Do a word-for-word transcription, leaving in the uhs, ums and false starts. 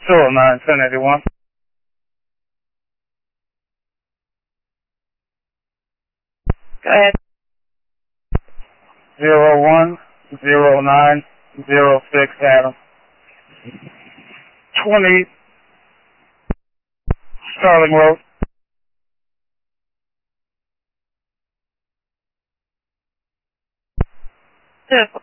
two oh nine, ten eighty-one. Go ahead. zero one zero nine zero six Adam. twenty Starling Road. Two.